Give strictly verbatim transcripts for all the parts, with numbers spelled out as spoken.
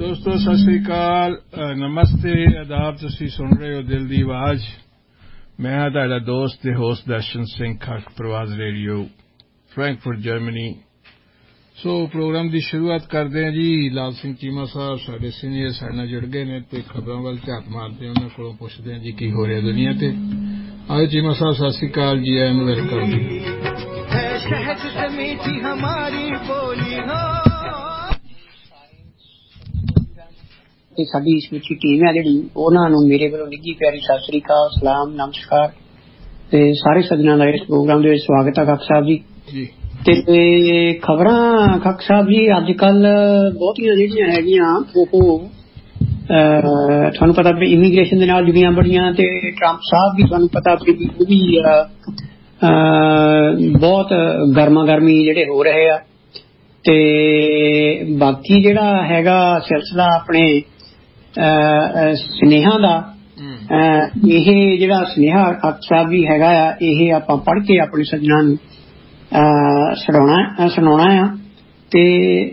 दोस्तों सत श्री अकाल, नमस्ते, आदाब। तुसी सुन रहे हो दिल दी आवाज। मैं हाँ तुहाडा दोस्त ते होस्ट दर्शन सिंह खख, प्रवाज रेडियो, फ्रैंकफर्ट, जर्मनी। सो प्रोग्राम की शुरुआत करते हैं जी। लाल सिंह चीमा साहब साडे सीनियर साडे नाल जुड़ गए ने ते खबरों वाल झात मारते हैं, उन्हां कोलों पुछदे हैं जी की हो रहा दुनिया ते। आओ चीमा साहब, सत श्री अकाल जी, एंड वेलकम जी। शहद से मीठी हमारी बोली हो ਤੇ ਸਾਡੀ ਇਸ ਵਿੱਚ ਟੀਮ ਹੈ ਜਿਹੜੀ ਉਹਨਾਂ ਨੂੰ ਮੇਰੇ ਵੱਲੋਂ ਨਿੱਘੀ ਪਿਆਰੀ ਸਤਿ ਸ੍ਰੀ ਅਕਾਲ, ਸਲਾਮ, ਨਮਸਕਾਰ ਤੇ ਸਾਰੇ ਸੱਜਣਾਂ ਦਾ ਇਸ ਪ੍ਰੋਗਰਾਮ ਦੇ ਵਿੱਚ ਸਵਾਗਤ ਹੈ। ਖੱਖ ਸਾਹਿਬ ਜੀ ਜੀ ਤੇ ਖਬਰਾਂ ਖੱਖ ਸਾਹਿਬ ਜੀ ਅੱਜ ਕੱਲ ਬਹੁਤੀਆਂ ਜਿਹੜੀਆਂ ਹੈਗੀਆਂ ਉਹ ਤੁਹਾਨੂੰ ਪਤਾ ਵੀ ਇਮੀਗ੍ਰੇਸ਼ਨ ਦੇ ਨਾਲ ਜੁੜੀਆਂ ਬੜੀਆਂ ਤੇ ਟਰੰਪ ਸਾਹਿਬ ਵੀ ਤੁਹਾਨੂੰ ਪਤਾ ਵੀ ਉਹ ਵੀ ਬਹੁਤ ਗਰਮਾ ਗਰਮੀ ਜਿਹੜੇ ਹੋ ਰਹੇ ਆ ਤੇ ਬਾਕੀ ਜਿਹੜਾ ਹੈਗਾ ਸਿਲਸਿਲਾ ਆਪਣੇ ਸੁਨੇਹਾ ਦਾ ਇਹ ਜਿਹੜਾ ਸੁਨੇਹਾ ਖੱਖ ਸਾਹਿਬ ਵੀ ਹੈਗਾ ਆ ਇਹ ਆਪਾਂ ਪੜ੍ਹ ਕੇ ਆਪਣੇ ਸੱਜਣਾਂ ਨੂੰ ਸੁਣਾਉਣਾ ਸੁਣਾਉਣਾ ਆ ਤੇ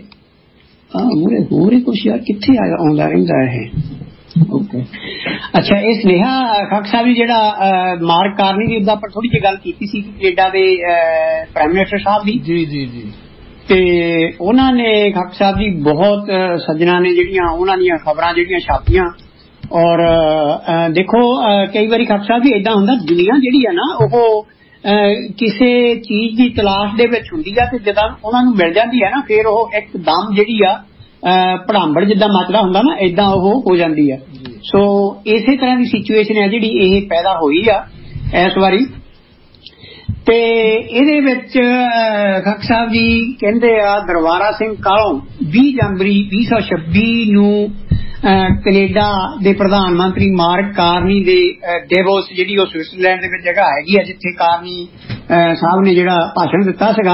ਮੂਰੇ ਹੋਰ ਹੀ ਕੁਛ ਯਾਰ ਕਿੱਥੇ ਆਉਂਦਾ ਰਹਿੰਦਾ ਇਹ। ਓਕੇ ਅੱਛਾ, ਇਹ ਸੁਨੇਹਾ ਖੱਖ ਸਾਹਿਬ ਜੀ ਜਿਹੜਾ ਮਾਰਕ ਕਾਰਨੀ ਦੀ ਉੱਦਾਂ ਆਪਾਂ ਥੋੜੀ ਜਿਹੀ ਗੱਲ ਕੀਤੀ ਸੀ ਕੈਨੇਡਾ ਦੇ ਪ੍ਰਾਈਮ ਮਿਨਿਸਟਰ ਸਾਹਿਬ ਦੀ। ਜੀ ਜੀ ਜੀ ਤੇ ਉਹਨਾਂ ਨੇ ਖੱਖ ਸਾਹਿਬ ਜੀ ਬਹੁਤ ਸੱਜਣਾ ਨੇ ਜਿਹੜੀਆਂ ਉਹਨਾਂ ਦੀਆਂ ਖਬਰਾਂ ਜਿਹੜੀਆਂ ਛਾਪੀਆਂ ਔਰ ਦੇਖੋ ਕਈ ਵਾਰੀ ਖੱਖ ਸਾਹਿਬ ਜੀ ਏਦਾਂ ਹੁੰਦਾ ਦੁਨੀਆ ਜਿਹੜੀ ਆ ਨਾ ਉਹ ਕਿਸੇ ਚੀਜ਼ ਦੀ ਤਲਾਸ਼ ਦੇ ਵਿੱਚ ਹੁੰਦੀ ਆ ਤੇ ਜਦੋਂ ਉਹਨਾਂ ਨੂੰ ਮਿਲ ਜਾਂਦੀ ਹੈ ਨਾ ਫਿਰ ਉਹ ਇੱਕਦਮ ਜਿਹੜੀ ਆ ਭੜਾਂਬੜ ਜਿੱਦਾਂ ਮਚਦਾ ਹੁੰਦਾ ਨਾ ਏਦਾਂ ਉਹ ਹੋ ਜਾਂਦੀ ਆ। ਸੋ ਇਸੇ ਤਰ੍ਹਾਂ ਦੀ ਸਿਚੁਏਸ਼ਨ ਹੈ ਜਿਹੜੀ ਇਹ ਪੈਦਾ ਹੋਈ ਆ ਇਸ ਵਾਰੀ ਤੇ ਇਹਦੇ ਵਿੱਚ ਖੱਖ ਸਾਹਿਬ ਜੀ ਕਹਿੰਦੇ ਆ ਦਰਬਾਰਾ ਸਿੰਘ ਕਾਲੋਂ ਵੀਹ ਜਨਵਰੀ ਵੀਹ ਸੌ ਛੱਬੀ ਨੂੰ ਕੈਨੇਡਾ ਦੇ ਪ੍ਰਧਾਨ ਮੰਤਰੀ ਮਾਰਕ ਕਾਰਨੀ ਦੇ ਡੇਵੋਸ ਜਿਹੜੀ ਉਹ ਸਵਿਟਜ਼ਰਲੈਂਡ ਦੇ ਵਿੱਚ ਜਗ੍ਹਾ ਹੈਗੀ ਆ ਜਿੱਥੇ ਕਾਰਨੀ ਸਾਹਿਬ ਨੇ ਜਿਹੜਾ ਭਾਸ਼ਣ ਦਿੱਤਾ ਸੀਗਾ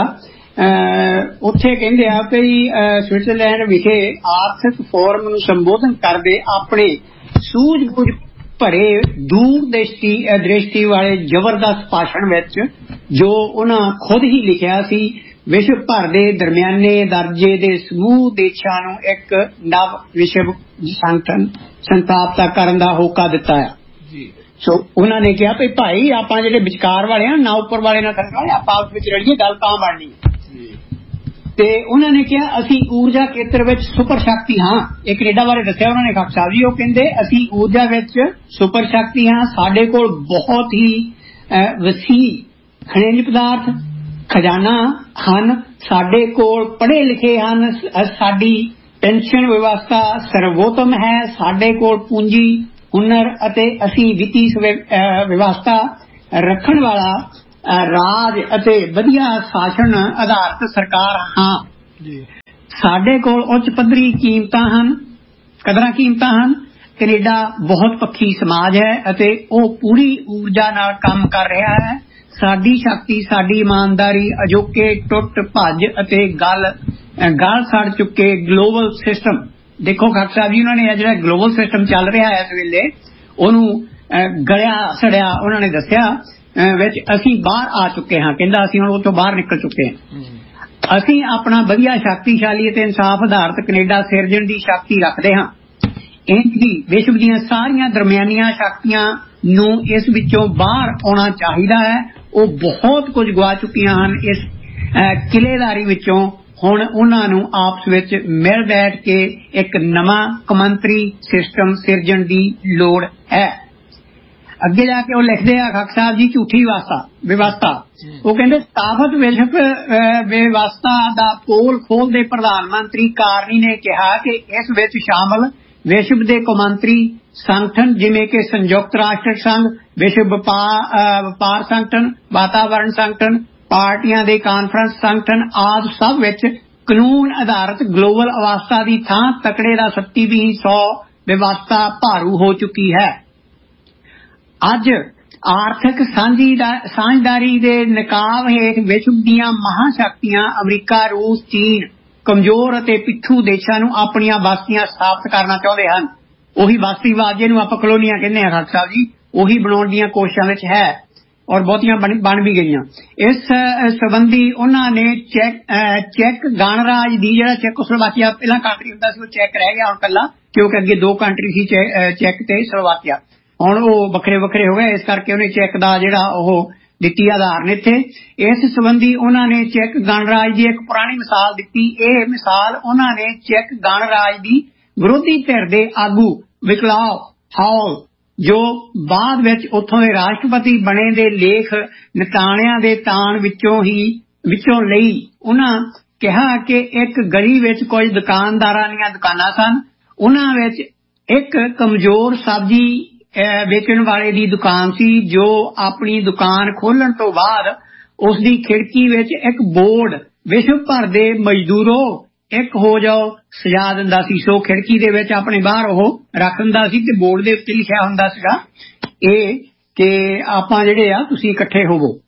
ਉੱਥੇ ਕਹਿੰਦੇ ਆ ਕਿ ਸਵਿਟਜ਼ਰਲੈਂਡ ਵਿਖੇ ਆਰਥਿਕ ਫੋਰਮ ਨੂੰ ਸੰਬੋਧਨ ਕਰਦੇ ਆਪਣੇ ਸੂਝ ਬੂਝ ਭਰੇ ਦੂਰ ਦ੍ਰਿਸ਼ਟੀ ਵਾਲੇ ਜ਼ਬਰਦਸਤ ਭਾਸ਼ਣ ਵਿੱਚ ਜੋ ਉਹਨਾਂ ਖੁਦ ਹੀ ਲਿਖਿਆ ਸੀ ਵਿਸ਼ਵ ਭਰ ਦੇ ਦਰਮਿਆਨੇ ਦਰਜੇ ਦੇ ਸਮੂਹ ਦੇਸ਼ਾਂ ਨੂੰ ਇੱਕ ਨਵ ਵਿਸ਼ਵ ਸੰਗਠਨ ਸਥਾਪਿਤ ਕਰਨ ਦਾ ਹੋਕਾ ਦਿੱਤਾ ਆ। ਸੋ ਉਹਨਾਂ ਨੇ ਕਿਹਾ ਵੀ ਭਾਈ ਆਪਾਂ ਜਿਹੜੇ ਵਿਚਕਾਰ ਵਾਲੇ ਆ ਨਾ ਉੱਪਰ ਵਾਲੇ ਨਾ ਥੱਲੇ ਵਾਲੇ ਆਪਾਂ ਆਪਸ ਵਿੱਚ ਰਲੀਏ ਗੱਲ ਤਾਂ ਬਣਨੀ। ਤੇ ਉਹਨਾਂ ਨੇ ਕਿਹਾ ਅਸੀਂ ਊਰਜਾ ਖੇਤਰ ਵਿੱਚ ਸੁਪਰ ਸ਼ਕਤੀ ਹਾਂ। ਇਹ ਕੈਨੇਡਾ ਬਾਰੇ ਦੱਸਿਆ ਉਹਨਾਂ ਨੇ ਖੱਖ ਸਾਹਿਬ ਜੀ। ਉਹ ਕਹਿੰਦੇ ਅਸੀਂ ਊਰਜਾ ਵਿੱਚ ਸੁਪਰ ਸ਼ਕਤੀ ਹਾਂ, ਸਾਡੇ ਕੋਲ ਬਹੁਤ ਹੀ ਵਸੀਹ ਖਣਿਜ ਪਦਾਰਥ ਖਜ਼ਾਨਾ ਹਨ, ਸਾਡੇ ਕੋਲ ਪੜ੍ਹੇ ਲਿਖੇ ਹਨ, ਸਾਡੀ ਪੈਨਸ਼ਨ ਵਿਵਸਥਾ ਸਰਵੋਤਮ ਹੈ, ਸਾਡੇ ਕੋਲ ਪੂੰਜੀ ਹੁਨਰ ਅਤੇ ਅਸੀਂ ਵਿੱਤੀ ਵਿਵਸਥਾ ਰੱਖਣ ਵਾਲਾ ਰਾਜ ਅਤੇ ਵਧੀਆ ਸ਼ਾਸਨ ਆਧਾਰਿਤ ਸਰਕਾਰ ਹਾਂ। ਸਾਡੇ ਕੋਲ ਉੱਚ ਪੱਧਰੀ ਕੀਮਤਾਂ ਹਨ, ਕਦਰਾਂ ਕੀਮਤਾਂ ਹਨ। ਕੈਨੇਡਾ ਬਹੁਤ ਪੱਖੀ ਸਮਾਜ ਹੈ ਅਤੇ ਉਹ ਪੂਰੀ ਊਰਜਾ ਨਾਲ ਕੰਮ ਕਰ ਰਿਹਾ ਹੈ। ਸਾਡੀ ਸ਼ਕਤੀ, ਸਾਡੀ ਇਮਾਨਦਾਰੀ, ਅਜੋਕੇ ਟੁੱਟ ਭੱਜ ਅਤੇ ਗੱਲ ਗਲ ਸੜ ਚੁੱਕੇ ਗਲੋਬਲ ਸਿਸਟਮ। ਦੇਖੋ ਖੱਖ ਸਾਹਿਬ ਜੀ ਉਹਨਾਂ ਨੇ ਜਿਹੜਾ ਗਲੋਬਲ ਸਿਸਟਮ ਚੱਲ ਰਿਹਾ ਹੈ ਇਸ ਵੇਲੇ ਉਹਨੂੰ ਗਲਿਆ ਸੜਿਆ ਉਹਨਾਂ ਨੇ ਦੱਸਿਆ ਵਿੱਚ ਅਸੀਂ ਬਾਹਰ ਆ ਚੁੱਕੇ ਹਾਂ। ਕਹਿੰਦਾ ਅਸੀਂ ਹੁਣ ਉੱਥੋਂ ਬਾਹਰ ਨਿਕਲ ਚੁੱਕੇ ਹਾਂ। ਅਸੀਂ ਆਪਣਾ ਵਧੀਆ ਸ਼ਕਤੀਸ਼ਾਲੀ ਅਤੇ ਇਨਸਾਫ ਆਧਾਰਿਤ ਕੈਨੇਡਾ ਸਿਰਜਣ ਦੀ ਸ਼ਕਤੀ ਰੱਖਦੇ ਹਾਂ। ਇੰਝ ਹੀ ਵਿਸ਼ਵ ਦੀਆਂ ਸਾਰੀਆਂ ਦਰਮਿਆਨੀਆਂ ਸ਼ਕਤੀਆਂ ਨੂੰ ਇਸ ਵਿੱਚੋਂ ਬਾਹਰ ਆਉਣਾ ਚਾਹੀਦਾ ਹੈ। ਉਹ ਬਹੁਤ ਕੁਝ ਗਵਾ ਚੁੱਕੀਆਂ ਹਨ ਇਸ ਕਿਲੇਦਾਰੀ ਵਿੱਚੋਂ। ਹੁਣ ਉਹਨਾਂ ਨੂੰ ਆਪਸ ਵਿੱਚ ਮਿਲ ਬੈਠ ਕੇ ਇੱਕ ਨਵਾਂ ਕੌਮਾਂਤਰੀ ਸਿਸਟਮ ਸਿਰਜਣ ਦੀ ਲੋੜ ਹੈ। ਅੱਗੇ ਜਾ ਕੇ ਉਹ ਲਿਖਦੇ ਆ ਖੱਖ ਸਾਹਿਬ ਜੀ ਝੂਠੀ ਵਿਵਸਥਾ। ਉਹ ਕਹਿੰਦੇ ਸਥਾਪਿਤ ਵਿਸ਼ਵ ਵਿਵਸਥਾ ਦਾ ਪੋਲ ਖੋਲ੍ਹਦੇ ਪ੍ਰਧਾਨ ਮੰਤਰੀ ਕਾਰਨੀ ਨੇ ਕਿਹਾ ਕਿ ਇਸ ਵਿੱਚ ਸ਼ਾਮਲ ਵਿਸ਼ਵ ਦੇ ਕੌਮਾਂਤਰੀ ਸੰਗਠਨ ਜਿਵੇਂ ਕਿ ਸੰਯੁਕਤ ਰਾਸ਼ਟਰ ਸੰਘ, ਵਿਸ਼ਵ ਵਪਾਰ ਸੰਗਠਨ, ਵਾਤਾਵਰਣ ਸੰਗਠਨ, ਪਾਰਟੀਆਂ ਦੇ ਕਾਨਫਰੰਸ ਸੰਗਠਨ ਆਦਿ ਸਭ ਵਿੱਚ ਕਾਨੂੰਨ ਆਧਾਰਿਤ ਗਲੋਬਲ ਅਵਸਥਾ ਦੀ ਥਾਂ ਤਕੜੇ ਦਾ ਸੱਤੀ ਵੀਹ ਸੌ ਵਿਵਸਥਾ ਭਾਰੂ ਹੋ ਚੁੱਕੀ ਹੈ। ਅੱਜ ਆਰਥਿਕ ਸਾਂਝਦਾਰੀ ਦੇ ਨਕਾਬ ਹੇਠ ਵਿਸ਼ਵ ਦੀਆਂ ਮਹਾਂਸ਼ਕਤੀਆਂ ਅਮਰੀਕਾ, ਰੂਸ, ਚੀਨ ਕਮਜ਼ੋਰ ਅਤੇ ਪਿੱਛੂ ਦੇਸ਼ਾਂ ਨੂੰ ਆਪਣੀਆਂ ਬਸਤੀਆਂ ਸਥਾਪਿਤ ਕਰਨਾ ਚਾਹੁੰਦੇ ਹਨ। ਉਹੀ ਬਸਤੀਵਾਦ ਜਿਹਨੂੰ ਆਪਾਂ ਕਲੋਨੀਆਂ ਕਹਿੰਦੇ ਹਾਂ ਖੱਖ ਸਾਹਿਬ ਜੀ, ਉਹੀ ਬਣਾਉਣ ਦੀਆਂ ਕੋਸ਼ਿਸ਼ਾਂ ਵਿੱਚ ਹੈ। ਔਰ ਬਹੁਤੀਆਂ ਬਣ ਵੀ ਗਈਆਂ। ਇਸ ਸੰਬੰਧੀ ਉਹਨਾਂ ਨੇ ਚੈਕ ਚੈਕ ਗਣਰਾਜ ਦੀ, ਜਿਹੜਾ ਚੈਕੋਸਲੋਵਾਕੀਆ ਪਹਿਲਾਂ ਕੰਟਰੀ ਹੁੰਦਾ ਸੀ ਉਹ ਚੈਕ ਰਹਿ ਗਿਆ ਹੁਣ ਕੱਲਾ, ਕਿਉਂਕਿ ਅੱਗੇ ਦੋ ਕੰਟਰੀ ਸੀ ਚੈਕ ਤੇ ਸਲੋਵਾਕੀਆ, ਹੁਣ ਉਹ ਵੱਖਰੇ ਵੱਖਰੇ ਹੋ ਗਏ, ਇਸ ਕਰਕੇ ਉਹਨੇ ਚੈਕ ਦਾ ਜਿਹੜਾ ਉਹ ਦਿੱਤੀ ਆਧਾਰਨ ਇੱਥੇ। ਇਸ ਸੰਬੰਧੀ ਉਹਨਾਂ ਨੇ ਚੈਕ ਗਣਰਾਜ ਦੀ ਇੱਕ ਪੁਰਾਣੀ ਮਿਸਾਲ ਦਿੱਤੀ। ਇਹ ਮਿਸਾਲ ਉਹਨਾਂ ਨੇ ਚੈਕ ਗਣਰਾਜ ਦੀ ਵਿਰੋਧੀ ਧਿਰ ਦੇ ਆਗੂ ਵਿਕਲਾਵ ਹਾਵਲ, ਜੋ ਬਾਅਦ ਵਿੱਚ ਉੱਥੋਂ ਦੇ ਰਾਸ਼ਟਰਪਤੀ ਬਣੇ ਦੇ ਲੇਖ ਨਿਤਾਣਿਆਂ ਦੇ ਤਾਣ ਵਿੱਚੋਂ ਹੀ ਵਿੱਚੋਂ ਲਈ। ਉਹਨਾਂ ਕਿਹਾ ਕਿ ਇੱਕ ਗਲੀ ਵਿੱਚ ਕੁਝ ਦੁਕਾਨਦਾਰਾਂ ਦੀਆਂ ਦੁਕਾਨਾਂ ਸਨ, ਉਹਨਾਂ ਵਿੱਚ ਇੱਕ ਕਮਜ਼ੋਰ ਸਬਜ਼ੀ ਵੇਚਣ ਵਾਲੇ ਦੀ ਦੁਕਾਨ ਸੀ, ਜੋ ਆਪਣੀ ਦੁਕਾਨ ਖੋਲਣ ਤੋਂ ਬਾਅਦ ਉਸ ਦੀ ਖਿੜਕੀ ਵਿੱਚ ਇੱਕ ਬੋਰਡ ਵਿਸ਼ਵ ਭਰ ਦੇ ਮਜ਼ਦੂਰੋ ਇੱਕ ਹੋ ਜਾਓ ਸਜਾ ਦਿੰਦਾ ਸੀ। ਸੋ ਖਿੜਕੀ ਦੇ ਵਿੱਚ ਆਪਣੇ ਬਾਹਰ ਉਹ ਰੱਖ ਦਿੰਦਾ ਸੀ ਤੇ ਬੋਰਡ ਦੇ ਉੱਤੇ ਲਿਖਿਆ ਹੁੰਦਾ ਸੀਗਾ ਇਹ ਕਿ ਆਪਾਂ ਜਿਹੜੇ ਆ ਤੁਸੀਂ ਇਕੱਠੇ ਹੋਵੋ।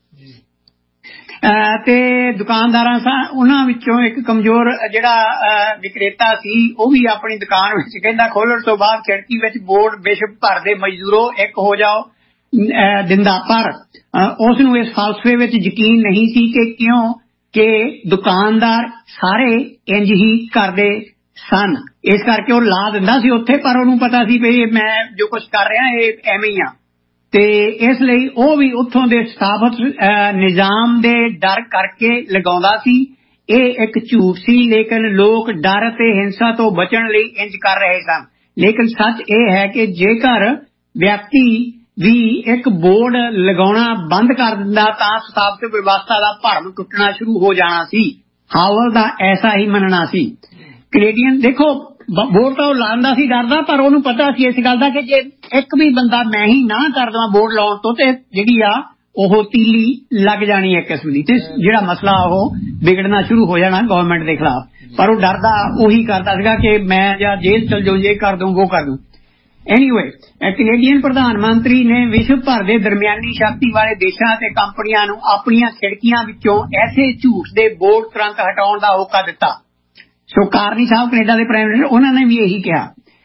ਤੇ ਦੁਕਾਨਦਾਰਾਂ ਸਾ ਉਹਨਾਂ ਵਿੱਚੋਂ ਇੱਕ ਕਮਜ਼ੋਰ ਜਿਹੜਾ ਵਿਕਰੇਤਾ ਸੀ ਉਹ ਵੀ ਆਪਣੀ ਦੁਕਾਨ ਵਿੱਚ ਕਹਿੰਦਾ ਖੋਲਣ ਤੋਂ ਬਾਅਦ ਖਿੜਕੀ ਵਿੱਚ ਬੋਰਡ ਵਿਸ਼ਵ ਭਰ ਦੇ ਮਜ਼ਦੂਰੋ ਇੱਕ ਹੋ ਜਾਓ ਦਿੰਦਾ, ਪਰ ਉਸ ਨੂੰ ਇਸ ਫਲਸਫੇ ਵਿੱਚ ਯਕੀਨ ਨਹੀਂ ਸੀ ਕਿ ਕਿਉਂ ਕਿ ਦੁਕਾਨਦਾਰ ਸਾਰੇ ਇੰਜ ਹੀ ਕਰਦੇ ਸਨ, ਇਸ ਕਰਕੇ ਉਹ ਲਾ ਦਿੰਦਾ ਸੀ ਉੱਥੇ, ਪਰ ਉਹਨੂੰ ਪਤਾ ਸੀ ਵੀ ਮੈਂ ਜੋ ਕੁਛ ਕਰ ਰਿਹਾ ਇਹ ਐਵੇਂ ਹੀ ਆ, ਤੇ ਇਸ ਲਈ ਉਹ ਵੀ ਉੱਥੋਂ ਦੇ ਸਥਾਪਤ ਨਿਜ਼ਾਮ ਦੇ ਡਰ ਕਰਕੇ ਲਗਾਉਂਦਾ ਸੀ। ਇਹ ਇੱਕ ਝੂਠ ਸੀ, ਲੇਕਿਨ ਲੋਕ ਡਰ ਅਤੇ ਹਿੰਸਾ ਤੋਂ ਬਚਣ ਲਈ ਇੰਜ ਕਰ ਰਹੇ ਸਨ। ਲੇਕਿਨ ਸੱਚ ਇਹ ਹੈ ਕਿ ਜੇਕਰ ਵਿਅਕਤੀ ਵੀ ਇੱਕ ਬੋਰਡ ਲਗਾਉਣਾ ਬੰਦ ਕਰ ਦਿੰਦਾ ਤਾਂ ਸਥਾਪਤ ਵਿਵਸਥਾ ਦਾ ਭਰਮ ਟੁੱਟਣਾ ਸ਼ੁਰੂ ਹੋ ਜਾਣਾ ਸੀ। ਹਾਵਲ ਦਾ ਐਸਾ ਹੀ ਮੰਨਣਾ ਸੀ। ਕੈਨੇਡੀਅਨ ਦੇਖੋ ਬੋਰਡ ਤਾਂ ਉਹ ਲਾਉਂਦਾ ਸੀ ਡਰਦਾ, ਪਰ ਉਹਨੂੰ ਪਤਾ ਸੀ ਇਸ ਗੱਲ ਦਾ ਕਿ ਜੇ ਇੱਕ ਵੀ ਬੰਦਾ ਮੈਂ ਹੀ ਨਾ ਕਰ ਦੇਵਾਂ ਬੋਰਡ ਲਾਉਣ ਤੋਂ ਤੇ ਜਿਹੜੀ ਆ ਉਹ ਤੀਲੀ ਲੱਗ ਜਾਣੀ ਹੈ ਕਿਸਮ ਦੀ, ਤੇ ਜਿਹੜਾ ਮਸਲਾ ਉਹ ਵਿਗੜਨਾ ਸ਼ੁਰੂ ਹੋ ਜਾਣਾ ਗਵਰਨਮੈਂਟ ਦੇ ਖਿਲਾਫ। ਪਰ ਉਹ ਡਰਦਾ ਉਹੀ ਕਰਦਾ ਸੀਗਾ ਕਿ ਮੈਂ ਜਾਂ ਜੇਲ੍ਹ ਚਲ ਜਾਊ, ਇਹ ਕਰ ਦੂੰ ਉਹ ਕਰ ਦੂੰ। ਐਨੀਵੇ ਕੈਨੇਡੀਅਨ ਪ੍ਰਧਾਨ ਮੰਤਰੀ ਨੇ ਵਿਸ਼ਵ ਭਰ ਦੇ ਦਰਮਿਆਨੀ ਸ਼ਕਤੀ ਵਾਲੇ ਦੇਸ਼ਾਂ ਅਤੇ ਕੰਪਨੀਆਂ ਨੂੰ ਆਪਣੀਆਂ ਖਿੜਕੀਆਂ ਵਿੱਚੋਂ ਐਸੇ ਝੂਠ ਦੇ ਬੋਰਡ ਤੁਰੰਤ ਹਟਾਉਣ ਦਾ ਹੋਕਾ ਦਿੱਤਾ। ਸੋ ਕਾਰਨੀ ਸਾਹਿਬ ਕੈਨੇਡਾ ਦੇ ਪ੍ਰਾਈਮ ਮਿਨਿਸਟਰ ਉਹਨਾਂ ਨੇ ਵੀ ਇਹੀ ਕਿਹਾ,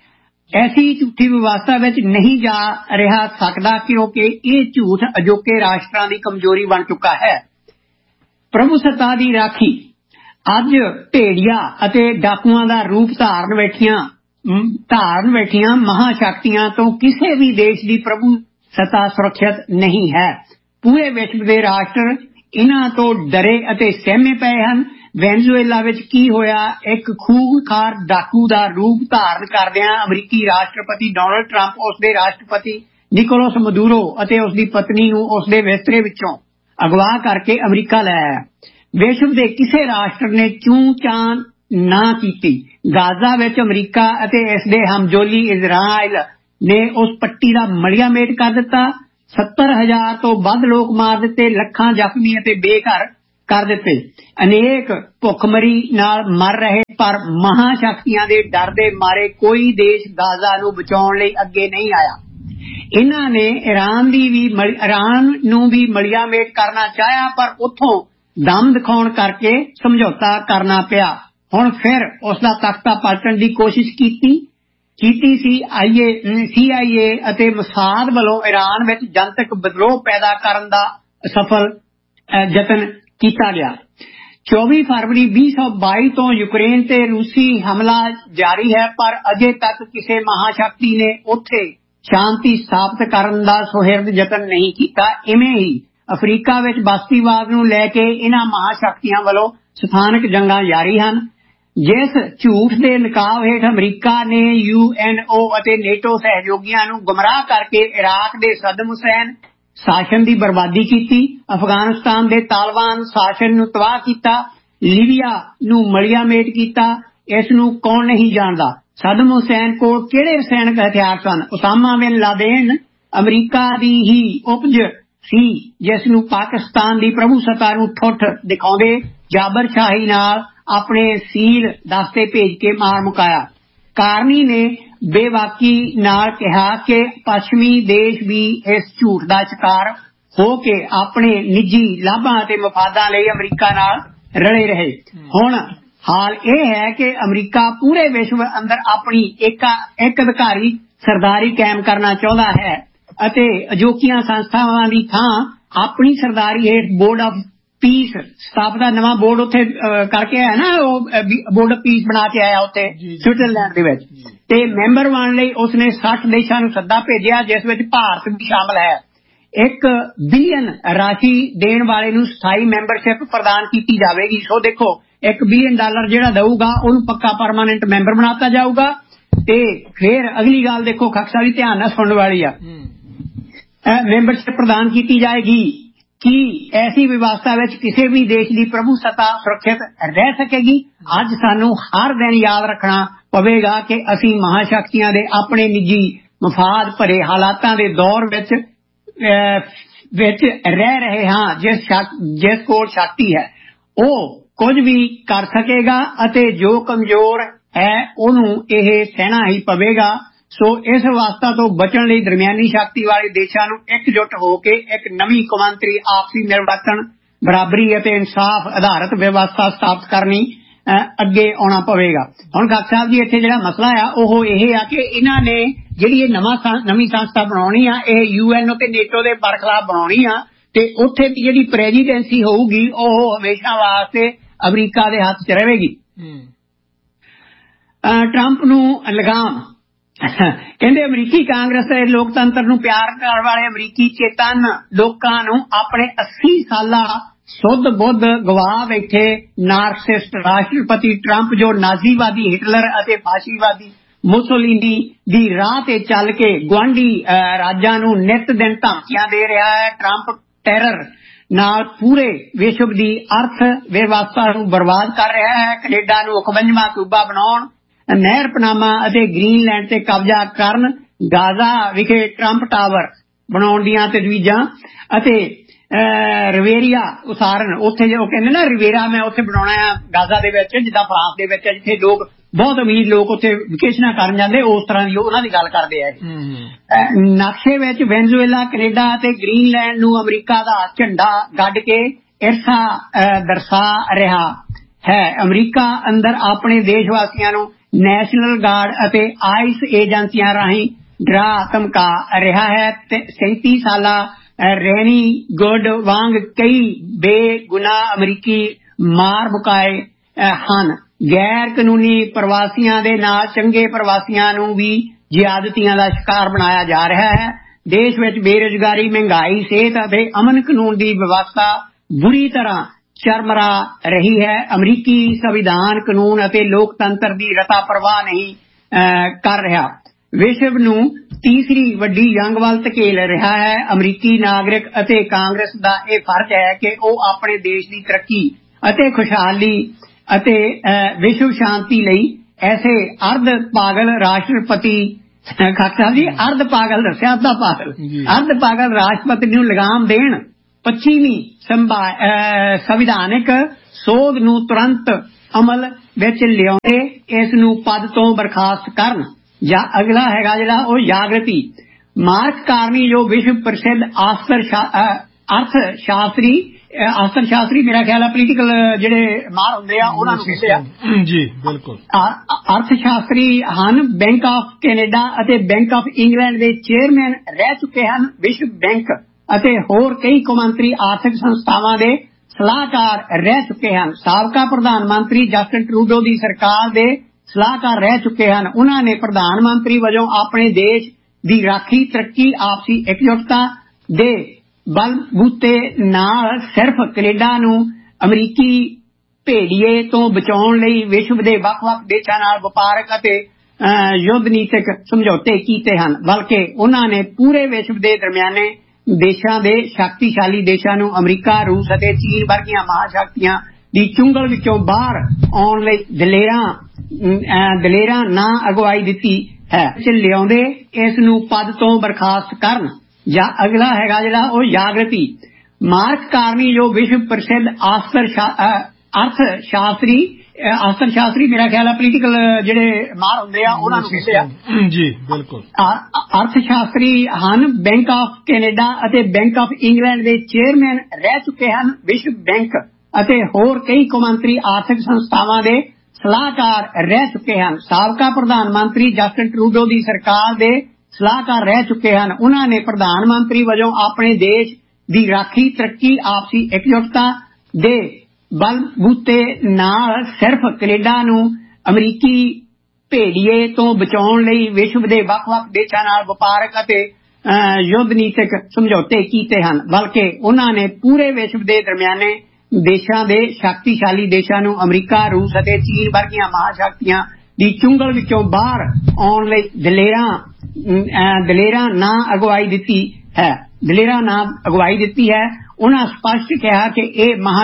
ਐਸੀ ਝੂਠੀ ਵਿਵਸਥਾ ਵਿੱਚ ਨਹੀਂ ਜਾ ਰਿਹਾ ਸਕਦਾ ਕਿਉਂਕਿ ਇਹ ਝੂਠ ਅਜੋਕੇ ਰਾਸ਼ਟਰਾਂ ਦੀ ਕਮਜ਼ੋਰੀ ਬਣ ਚੁੱਕਾ ਹੈ। ਪ੍ਰਭੂ ਸੱਤਾ ਦੀ ਰਾਖੀ ਅੱਜ ਭੇੜੀਆ ਅਤੇ ਡਾਕੂਆਂ ਦਾ ਰੂਪ ਧਾਰਨ ਬੈਠੀਆਂ ਧਾਰਨ ਬੈਠੀਆਂ ਮਹਾਸ਼ਕਤੀਆਂ ਤੋਂ ਕਿਸੇ ਵੀ ਦੇਸ਼ ਦੀ ਪ੍ਰਭੂ ਸੱਤਾ ਸੁਰੱਖਿਅਤ ਨਹੀਂ ਹੈ। ਪੂਰੇ ਵਿਸ਼ਵ ਦੇ ਰਾਸ਼ਟਰ ਇਹਨਾਂ ਤੋਂ ਡਰੇ ਅਤੇ ਸਹਿਮੇ ਪਏ ਹਨ। ਵੈਨਜ਼ੂਏਲਾ ਵਿੱਚ ਕੀ ਹੋਇਆ, ਇੱਕ ਖੂਨਖਾਰ ਡਾਕੂ ਦਾ ਰੂਪ ਧਾਰਨ ਕਰਦਿਆਂ ਅਮਰੀਕੀ ਰਾਸ਼ਟਰਪਤੀ ਡੋਨਲਡ ਟਰੰਪ ਉਸ ਦੇ ਰਾਸ਼ਟਰਪਤੀ ਨਿਕੋਲਸ ਮਦੂਰੋ ਅਤੇ ਉਸ ਦੀ ਪਤਨੀ ਨੂੰ ਉਸ ਦੇ ਬਿਸਤਰੇ ਵਿੱਚੋਂ ਅਗਵਾ ਕਰਕੇ ਅਮਰੀਕਾ ਲੈ ਆਇਆ। ਵਿਸ਼ਵ ਦੇ ਕਿਸੇ ਰਾਸ਼ਟਰ ਨੇ ਚੂੰ ਚਾਂ ਨਾ ਕੀਤੀ। ਗਾਜ਼ਾ ਵਿੱਚ ਅਮਰੀਕਾ ਅਤੇ ਇਸ ਦੇ ਹਮਜੋਲੀ ਇਜ਼ਰਾਈਲ ਨੇ ਉਸ ਪੱਟੀ ਦਾ ਮਲੀਆ ਮੇਟ ਕਰ ਦਿੱਤਾ। ਸੱਤਰ ਹਜ਼ਾਰ ਤੋਂ ਵੱਧ ਲੋਕ ਮਾਰ ਦਿੱਤੇ, ਲੱਖਾਂ ਜ਼ਖਮੀ ਅਤੇ ਬੇਘਰ ਕਰ ਦਿੱਤੇ। ਅਨੇਕ ਭੁੱਖਮਰੀ ਨਾਲ ਮਰ ਰਹੇ, ਪਰ ਮਹਾਸ਼ਕਤੀਆਂ ਦੇ ਡਰ ਦੇ ਮਾਰੇ ਕੋਈ ਦੇਸ਼ ਗਾਜ਼ਾ ਨੂੰ ਬਚਾਉਣ ਲਈ ਅੱਗੇ ਨਹੀਂ ਆਇਆ। ਇਹਨਾਂ ਨੇ ਈਰਾਨ ਦੀ ਵੀ ਈਰਾਨ ਨੂੰ ਵੀ ਮਲੀਆ ਮੇਟ ਕਰਨਾ ਚਾਹਿਆ, ਪਰ ਉੱਥੋਂ ਦਮ ਦਿਖਾਉਣ ਕਰਕੇ ਸਮਝੌਤਾ ਕਰਨਾ ਪਿਆ। ਹੁਣ ਫਿਰ ਉਸ ਦਾ ਤਖਤਾ ਪਲਟਣ ਦੀ ਕੋਸ਼ਿਸ਼ ਕੀਤੀ ਕੀਤੀ ਸੀ ਆਈਏ ਸੀ ਆਈ ਏ ਅਤੇ ਮਸਾਦ ਵੱਲੋਂ ਈਰਾਨ ਵਿੱਚ ਜਨਤਕ ਵਿਦਰੋਹ ਪੈਦਾ ਕਰਨ ਦਾ ਸਫਲ ਯਤਨ ਕੀਤਾ ਗਿਆ। ਚੌਵੀ ਫਰਵਰੀ ਵੀਹ ਸੌ ਬਾਈ ਤੋਂ ਯੂਕਰੇਨ ਤੇ ਰੂਸੀ ਹਮਲਾ ਜਾਰੀ ਹੈ, ਪਰ ਅਜੇ ਤੱਕ ਕਿਸੇ ਮਹਾਸ਼ਕਤੀ ਨੇ ਉੱਥੇ ਸ਼ਾਂਤੀ ਸਥਾਪਿਤ ਕਰਨ ਦਾ ਸੁਹਿਰਦ ਯਤਨ ਨਹੀਂ ਕੀਤਾ। ਇਵੇਂ ਹੀ ਅਫਰੀਕਾ ਵਿੱਚ ਬਸਤੀਵਾਦ ਨੂੰ ਲੈ ਕੇ ਇਹਨਾਂ ਮਹਾਸ਼ਕਤੀਆਂ ਵੱਲੋਂ ਸਥਾਨਕ ਜੰਗਾਂ ਜਾਰੀ ਹਨ। ਜਿਸ ਝੂਠ ਦੇ ਨਕਾਬ ਹੇਠ ਅਮਰੀਕਾ ਨੇ ਯੂ ਐਨ ਓ ਅਤੇ ਨੇਟੋ ਸਹਿਯੋਗੀਆਂ ਨੂੰ ਗੁੰਮਰਾਹ ਕਰਕੇ ਇਰਾਕ ਦੇ ਸਦਮ ਹੁਸੈਨ ਸ਼ਾਸਨ ਦੀ ਬਰਬਾਦੀ ਕੀਤੀ, ਅਫਗਾਨਿਸਤਾਨ ਦੇ ਤਾਲਿਬਾਨ ਸ਼ਾਸਨ ਨੂੰ ਤਬਾਹ ਕੀਤਾ, ਲੀਬੀਆ ਨੂੰ ਮਲੀਆ ਮੇਟ ਕੀਤਾ, ਇਸ ਨੂੰ ਕੌਣ ਨਹੀਂ ਜਾਣਦਾ। ਸਦਮ ਹੁਸੈਨ ਕੋਲ ਕਿਹੜੇ ਰਸਾਇਣਕ ਹਥਿਆਰ ਸਨ? ਉਸਾਮਾ ਬਿਨ ਲਾਦੇਨ ਅਮਰੀਕਾ ਦੀ ਹੀ ਉਪਜ ਸੀ, ਜਿਸ ਨੂੰ ਪਾਕਿਸਤਾਨ ਦੀ ਪ੍ਰਭੂ ਸੱਤਾ ਨੂੰ ਠੁੱਠ ਦਿਖਾਉਂਦੇ ਜਾਬਰ ਸ਼ਾਹੀ ਨਾਲ ਆਪਣੇ ਸੀਲ ਦਸਤੇ ਭੇਜ ਕੇ ਮਾਰ ਮੁਕਾਇਆ। ਕਾਰਨੀ ਨੇ ਬੇਬਾਕੀ ਨਾਲ ਕਿਹਾ ਕਿ ਪੱਛਮੀ ਦੇਸ਼ ਵੀ ਇਸ ਝੂਠ ਦਾ ਸ਼ਿਕਾਰ ਹੋ ਕੇ ਆਪਣੇ ਨਿੱਜੀ ਲਾਭਾਂ ਅਤੇ ਮਫਾਦਾਂ ਲਈ ਅਮਰੀਕਾ ਨਾਲ ਰਲੇ ਰਹੇ। ਹੁਣ ਹਾਲ ਇਹ ਹੈ ਕਿ ਅਮਰੀਕਾ ਪੂਰੇ ਵਿਸ਼ਵ ਅੰਦਰ ਆਪਣੀ ਇੱਕ ਇੱਕ ਅਧਿਕਾਰੀ ਸਰਦਾਰੀ ਕਾਇਮ ਕਰਨਾ ਚਾਹੁੰਦਾ ਹੈ ਅਤੇ ਅਜੋਕੀਆਂ ਸੰਸਥਾਵਾਂ ਦੀ ਥਾਂ ਆਪਣੀ ਸਰਦਾਰੀ ਹੇਠ ਬੋਰਡ ਆਫ ਪੀਸ ਸਥਾਪਿਤ ਦਾ ਨਵਾਂ ਬੋਰਡ ਉੱਥੇ ਕਰਕੇ ਆਇਆ ਨਾ, ਉਹ ਬੋਰਡ ਆਫ ਪੀਸ ਬਣਾ ਕੇ ਆਇਆ ਉੱਥੇ ਸਵਿਟਜ਼ਰਲੈਂਡ ਦੇ ਵਿੱਚ, ਤੇ ਮੈਂਬਰ ਬਣਨ ਲਈ ਉਸਨੇ ਸੱਠ ਦੇਸ਼ਾਂ ਨੂੰ ਸੱਦਾ ਭੇਜਿਆ, ਜਿਸ ਵਿੱਚ ਭਾਰਤ ਵੀ ਸ਼ਾਮਲ ਹੈ। ਇੱਕ ਬਿਲੀਅਨ ਰਾਸ਼ੀ ਦੇਣ ਵਾਲੇ ਨੂੰ ਸਥਾਈ ਮੈਂਬਰਸ਼ਿਪ ਪ੍ਰਦਾਨ ਕੀਤੀ ਜਾਵੇਗੀ। ਸੋ ਦੇਖੋ, ਇੱਕ ਬਿਲੀਅਨ ਡਾਲਰ ਜਿਹੜਾ ਦਊਗਾ ਉਹਨੂੰ ਪੱਕਾ ਪਰਮਾਨੈਂਟ ਮੈਂਬਰ ਬਣਾਤਾ ਜਾਊਗਾ। ਤੇ ਫਿਰ ਅਗਲੀ ਗੱਲ ਦੇਖੋ, ਖਕਸਾ ਵੀ ਧਿਆਨ ਨਾਲ ਸੁਣਨ ਵਾਲੀ ਆ। ਮੈਂਬਰਸ਼ਿਪ ਪ੍ਰਦਾਨ ਕੀਤੀ ਜਾਏਗੀ ਕਿ ਐਸੀ ਵਿਵਸਥਾ ਵਿੱਚ ਕਿਸੇ ਵੀ ਦੇਸ਼ ਦੀ ਪ੍ਰਭੂ ਸੱਤਾ ਸੁਰੱਖਿਅਤ ਰਹਿ ਸਕੇਗੀ। ਅੱਜ ਸਾਨੂੰ ਹਰ ਦਿਨ ਯਾਦ ਰੱਖਣਾ ਪਵੇਗਾ ਕਿ ਅਸੀਂ ਮਹਾਸ਼ਕਤੀਆਂ ਦੇ ਆਪਣੇ ਨਿੱਜੀ ਮਫਾਦ ਭਰੇ ਹਾਲਾਤਾਂ ਦੇ ਦੌਰ ਵਿੱਚ ਵਿੱਚ ਰਹਿ ਰਹੇ ਹਾਂ। ਜਿਸ ਜਿਸ ਕੋਲ ਸ਼ਕਤੀ ਹੈ ਉਹ ਕੁਝ ਵੀ ਕਰ ਸਕੇਗਾ ਅਤੇ ਜੋ ਕਮਜ਼ੋਰ ਹੈ ਉਹਨੂੰ ਇਹ ਸਹਿਣਾ ਹੀ ਪਵੇਗਾ। ਸੋ ਇਸ ਅਵਸਥਾ ਤੋਂ ਬਚਣ ਲਈ ਦਰਮਿਆਨੀ ਸ਼ਕਤੀ ਵਾਲੇ ਦੇਸ਼ਾਂ ਨੂੰ ਇਕਜੁੱਟ ਹੋ ਕੇ ਇੱਕ ਨਵੀਂ ਕੌਮਾਂਤਰੀ ਆਪਸੀ ਮਿਲਵਰਤਣ, ਬਰਾਬਰੀ ਅਤੇ ਇਨਸਾਫ ਆਧਾਰਿਤ ਵਿਵਸਥਾ ਸਥਾਪਿਤ ਕਰਨੀ ਅੱਗੇ ਆਉਣਾ ਪਵੇਗਾ। ਹੁਣ ਖੱਕ ਸਾਹਿਬ ਜੀ, ਇੱਥੇ ਜਿਹੜਾ ਮਸਲਾ ਆ ਉਹ ਇਹ ਆ ਕਿ ਇਹਨਾਂ ਨੇ ਜਿਹੜੀ ਇਹ ਨਵਾਂ ਨਵੀਂ ਸੰਸਥਾ ਬਣਾਉਣੀ ਆ, ਇਹ ਯੂ ਐਨ ਓ ਤੇ ਨੇਟੋ ਦੇ ਬਰਖਲਾਫ ਬਣਾਉਣੀ ਆ, ਤੇ ਉੱਥੇ ਦੀ ਜਿਹੜੀ ਪ੍ਰੈਜ਼ੀਡੈਂਸੀ ਹੋਊਗੀ ਉਹ ਹਮੇਸ਼ਾ ਵਾਸਤੇ ਅਮਰੀਕਾ ਦੇ ਹੱਥ 'ਚ ਰਹੇਗੀ। ਟਰੰਪ ਨੂੰ ਲਗਾਮ ਕਹਿੰਦੇ, ਅਮਰੀਕੀ ਕਾਂਗਰਸ ਦੇ ਲੋਕਤੰਤਰ ਨੂੰ ਪਿਆਰ ਕਰਨ ਵਾਲੇ ਅਮਰੀਕੀ ਚੇਤਨ ਲੋਕਾਂ ਨੂੰ ਆਪਣੇ ਅੱਸੀ ਸਾਲਾ ਸੁੱਧ ਬੁੱਧ ਗਵਾ ਬੈਠੇ ਨਾਰਸਿਸਟ ਰਾਸ਼ਟਰਪਤੀ ਟਰੰਪ, ਜੋ ਨਾਜ਼ੀਵਾਦੀ ਹਿਟਲਰ ਅਤੇ ਫਾਸ਼ੀਵਾਦੀ ਮੁਸੋਲੀਨੀ ਦੀ ਰਾਹ ਤੇ ਚੱਲ ਕੇ ਗੁਆਂਢੀ ਰਾਜਾਂ ਨੂੰ ਨਿੱਤ ਦਿਨ ਧਮਕੀਆਂ ਦੇ ਰਿਹਾ ਹੈ। ਟਰੰਪ ਟੈਰਰ ਨਾਲ ਪੂਰੇ ਵਿਸ਼ਵ ਦੀ ਅਰਥ ਵਿਵਸਥਾ ਨੂੰ ਬਰਬਾਦ ਕਰ ਰਿਹਾ ਹੈ। ਕੈਨੇਡਾ ਨੂੰ ਇਕਵੰਜਵਾਂ ਸੂਬਾ ਬਣਾਉਣ, ਨਹਿਰ ਪਨਾਮਾ ਅਤੇ ਗ੍ਰੀਨਲੈਂਡ ਤੇ ਕਬਜ਼ਾ ਕਰਨ, ਗਾਜ਼ਾ ਵਿਖੇ ਟਰੰਪ ਟਾਵਰ ਬਣਾਉਣ ਦੀਆਂ ਤਜਵੀਜ਼ਾਂ ਅਤੇ ਰਿਵੇਰੀਆ ਉਸਾਰਨ, ਉੱਥੇ ਜੋ ਕਹਿੰਦੇ ਨਾ ਰਿਵੇਰਾ ਮੈਂ ਉੱਥੇ ਬਣਾਉਣਾ ਆ ਗਾਜ਼ਾ ਦੇ ਵਿੱਚ, ਜਿੱਦਾਂ ਫਰਾਂਸ ਦੇ ਵਿੱਚ ਜਿੱਥੇ ਲੋਕ ਬਹੁਤ ਅਮੀਰ ਲੋਕ ਉੱਥੇ ਵਿਕੇਸ਼ਨਾਂ ਕਰਨ ਜਾਂਦੇ, ਉਸ ਤਰ੍ਹਾਂ ਦੀ ਉਹਨਾਂ ਦੀ ਗੱਲ ਕਰਦੇ ਆ। ਨਕਸ਼ੇ ਵਿੱਚ ਵੈਨਜ਼ੂਏਲਾ, ਕੈਨੇਡਾ ਅਤੇ ਗ੍ਰੀਨਲੈਂਡ ਨੂੰ ਅਮਰੀਕਾ ਦਾ ਝੰਡਾ ਗੱਡ ਕੇ ਇਰਸਾ ਦਰਸਾ ਰਿਹਾ ਹੈ। ਅਮਰੀਕਾ ਅੰਦਰ ਆਪਣੇ ਦੇਸ਼ ਵਾਸੀਆਂ ਨੂੰ ਨੈਸ਼ਨਲ ਗਾਰਡ ਅਤੇ ਆਈਸ ਏਜੰਸੀਆਂ ਰਾਹੀਂ ਡਰਾ ਧਮਕਾ ਰਿਹਾ ਹੈ। ਤੇ ਸੈਂਤੀ ਸਾਲਾ ਰੈਨੀ ਗੁੱਡ ਵਾਂਗ ਕਈ ਬੇਗੁਨਾਹ ਅਮਰੀਕੀ ਮਾਰ ਮੁਕਾਏ ਹਨ। ਗੈਰ ਕਾਨੂੰਨੀ ਪ੍ਰਵਾਸੀਆਂ ਦੇ ਨਾਲ ਚੰਗੇ ਪ੍ਰਵਾਸੀਆਂ ਨੂੰ ਵੀ ਜ਼ਿਆਦਤੀਆਂ ਦਾ ਸ਼ਿਕਾਰ ਬਣਾਇਆ ਜਾ ਰਿਹਾ ਹੈ। ਦੇਸ਼ ਵਿੱਚ ਬੇਰੁਜ਼ਗਾਰੀ, ਮਹਿੰਗਾਈ, ਸਿਹਤ ਅਤੇ ਅਮਨ ਕਾਨੂੰਨ ਦੀ ਵਿਵਸਥਾ ਬੁਰੀ ਤਰ੍ਹਾਂ ਚਰਮਰਾ ਰਹੀ ਹੈ। ਅਮਰੀਕੀ ਸੰਵਿਧਾਨ ਕਾਨੂੰਨ ਅਤੇ ਲੋਕਤੰਤਰ ਦੀ ਰਤਾ ਪਰਵਾਹ ਨਹੀਂ ਕਰ ਰਿਹਾ। ਵਿਸ਼ਵ ਨੂੰ ਤੀਸਰੀ ਵੱਡੀ ਜੰਗ ਵੱਲ ਧਕੇਲ ਰਿਹਾ ਹੈ। ਅਮਰੀਕੀ ਨਾਗਰਿਕ ਅਤੇ ਕਾਂਗਰਸ ਦਾ ਇਹ ਫਰਜ਼ ਹੈ ਕਿ ਉਹ ਆਪਣੇ ਦੇਸ਼ ਦੀ ਤਰੱਕੀ ਅਤੇ ਖੁਸ਼ਹਾਲੀ ਅਤੇ ਵਿਸ਼ਵ ਸ਼ਾਂਤੀ ਲਈ ਐਸੇ ਅਰਧ ਪਾਗਲ ਰਾਸ਼ਟਰਪਤੀ, ਖਾਕਸਾ ਜੀ ਅਰਧ ਪਾਗਲ ਦੱਸਿਆ, ਅੱਧਾ ਪਾਗਲ ਅਰਧ ਪਾਗਲ ਰਾਸ਼ਟਰਪਤੀ ਨੂੰ ਲਗਾਮ ਦੇਣ। ਪੱਛਮੀ ਸੰਵਿਧਾਨਿਕ ਸੋਧ ਨੂੰ ਤੁਰੰਤ ਅਮਲ ਵਿੱਚ ਲਿਆਉਂਦੇ ਇਸ ਨੂੰ ਪਦ ਤੋਂ ਬਰਖਾਸਤ ਕਰਨ। ਜਾਂ ਅਗਲਾ ਹੈਗਾ ਜਿਹੜਾ ਉਹ ਜਾਗਰਤੀ। ਮਾਰਕ ਕਾਰਨੀ ਜੋ ਵਿਸ਼ਵ ਪ੍ਰਸਿੱਧ ਅਰਥ ਸ਼ਾਸਤਰੀ ਅਰਥ ਸ਼ਾਸਤਰੀ ਮੇਰਾ ਖਿਆਲ ਹੈ ਪੋਲੀਟੀਕਲ ਜਿਹੜੇ ਮਾਹਰ ਹੁੰਦੇ ਆ ਉਹਨਾਂ ਨੂੰ ਕਹਿੰਦੇ ਆ ਜੀ, ਬਿਲਕੁਲ ਅਰਥ ਸ਼ਾਸਤਰੀ ਹਨ। ਬੈਂਕ ਆਫ ਕੈਨੇਡਾ ਅਤੇ ਬੈਂਕ ਆਫ ਇੰਗਲੈਂਡ ਦੇ ਚੇਅਰਮੈਨ ਰਹਿ ਚੁੱਕੇ ਹਨ। ਵਿਸ਼ਵ ਬੈਂਕ ਅਤੇ ਹੋਰ ਕਈ ਕੌਮਾਂਤਰੀ ਆਰਥਿਕ ਸੰਸਥਾਵਾਂ ਦੇ ਸਲਾਹਕਾਰ ਰਹਿ ਚੁੱਕੇ ਹਨ। ਸਾਬਕਾ ਪ੍ਰਧਾਨ ਮੰਤਰੀ ਜਸਟਿਨ ਟਰੂਡੋ ਦੀ ਸਰਕਾਰ ਦੇ ਸਲਾਹਕਾਰ ਰਹਿ ਚੁੱਕੇ ਹਨ। ਉਹਨਾਂ ਨੇ ਪ੍ਰਧਾਨ ਮੰਤਰੀ ਵਜੋਂ ਆਪਣੇ ਦੇਸ਼ ਦੀ ਰਾਖੀ, ਤਰੱਕੀ, ਆਪਸੀ ਇਕਜੁੱਟਤਾ ਦੇ ਬਲਬੂਤੇ ਨਾਲ ਸਿਰਫ ਕੈਨੇਡਾ ਨੂੰ ਅਮਰੀਕੀ ਭੇੜੀਏ ਤੋਂ ਬਚਾਉਣ ਲਈ ਵਿਸ਼ਵ ਦੇ ਵੱਖ-ਵੱਖ ਦੇਸ਼ਾਂ ਨਾਲ ਵਪਾਰਕ ਅਤੇ ਯੁੱਧ ਨੀਤਿਕ ਸਮਝੌਤੇ ਕੀਤੇ ਹਨ, ਬਲਕਿ ਉਹਨਾਂ ਨੇ ਪੂਰੇ ਵਿਸ਼ਵ ਦੇ ਦਰਮਿਆਨੇ ਦੇਸ਼ਾਂ ਦੇ ਸ਼ਕਤੀਸ਼ਾਲੀ ਦੇਸ਼ਾਂ ਨੂੰ ਅਮਰੀਕਾ, ਰੂਸ ਅਤੇ ਚੀਨ ਵਰਗੀਆਂ ਮਹਾਸ਼ਕਤੀਆਂ ਦੀ ਚੁੰਗਲ ਵਿੱਚੋਂ ਬਾਹਰ ਆਉਣ ਲਈ ਦਲੇਰਾਂ ਦਲੇਰਾਂ ਨਾ ਅਗਵਾਈ ਦਿੱਤੀ ਹੈ। ਲਿਆਉਂਦੇ ਇਸ ਨੂੰ ਪਦ ਤੋਂ ਬਰਖਾਸਤ ਕਰਨ। ਜਾਂ ਅਗਲਾ ਹੈਗਾ ਜਿਹੜਾ ਉਹ ਜਾਗਰਤੀ। ਮਾਰਕ ਕਾਰਨੀ ਜੋ ਵਿਸ਼ਵ ਪ੍ਰਸਿੱਧ ਅਰਥ ਸ਼ਾਸਤਰੀ ਅਰਥ ਸ਼ਾਸਤਰੀ ਮੇਰਾ ਖਿਆਲ ਹੈ ਪੋਲੀਟੀਕਲ ਜਿਹੜੇ ਮਾਹਰ ਹੁੰਦੇ ਆ ਉਹਨਾਂ ਨੂੰ ਕਹਿੰਦੇ ਆ ਜੀ, ਬਿਲਕੁਲ ਅਰਥ ਸ਼ਾਸਤਰੀ ਹਨ। ਬੈਂਕ ਆਫ ਕੈਨੇਡਾ ਅਤੇ ਬੈਂਕ ਆਫ ਇੰਗਲੈਂਡ ਦੇ ਚੇਅਰਮੈਨ ਰਹਿ ਚੁੱਕੇ ਹਨ। ਵਿਸ਼ਵ ਬੈਂਕ ਅਤੇ ਹੋਰ ਕਈ ਕੌਮਾਂਤਰੀ ਆਰਥਿਕ ਸੰਸਥਾਵਾਂ ਦੇ ਸਲਾਹਕਾਰ ਰਹਿ ਚੁੱਕੇ ਹਨ। ਸਾਬਕਾ ਪ੍ਰਧਾਨ ਮੰਤਰੀ ਜਸਟਿਨ ਟਰੂਡੋ ਦੀ ਸਰਕਾਰ ਦੇ ਸਲਾਹਕਾਰ ਰਹਿ ਚੁੱਕੇ ਹਨ। ਉਹਨਾਂ ਨੇ ਪ੍ਰਧਾਨ ਮੰਤਰੀ ਵਜੋਂ ਆਪਣੇ ਦੇਸ਼ ਦੀ ਰਾਖੀ, ਤਰੱਕੀ, ਆਪਸੀ ਇਕਜੁੱਟਤਾ ਦੇ ਬਲ ਬੂਤੇ ਨਾਲ ਸਿਰਫ ਕੈਨੇਡਾ ਨੂੰ ਅਮਰੀਕੀ ਭੇੜੀਏ ਤੋਂ ਬਚਾਉਣ ਲਈ ਵਿਸ਼ਵ ਦੇ ਵੱਖ ਵੱਖ ਦੇਸ਼ਾਂ ਨਾਲ ਵਪਾਰਕ ਅਤੇ ਯੁੱਧ ਨੀਤਕ ਸਮਝੌਤੇ ਕੀਤੇ ਹਨ, ਬਲਕਿ ਉਹਨਾਂ ਨੇ ਪੂਰੇ ਵਿਸ਼ਵ ਦੇ ਦਰਮਿਆਨੇ ਦੇਸ਼ਾਂ ਦੇ ਸ਼ਕਤੀਸ਼ਾਲੀ ਦੇਸ਼ਾਂ ਨੂੰ ਅਮਰੀਕਾ, ਰੂਸ ਅਤੇ ਚੀਨ ਵਰਗੀਆਂ ਮਹਾਸ਼ਕਤੀਆਂ ਦੀ ਚੁੰਗਲ ਵਿੱਚੋਂ ਬਾਹਰ ਆਉਣ ਲਈ ਦਲੇਰਾਂ ਦਲੇਰਾਂ ਨਾ ਅਗਵਾਈ ਦਿੱਤੀ ਹੈ ਦਲੇਰਾਂ ਨਾ ਅਗਵਾਈ ਦਿੱਤੀ ਹੈ ਉਹਨਾਂ ਸਪਸ਼ਟ ਕਿਹਾ ਕਿ ਇਹ ਮਹਾ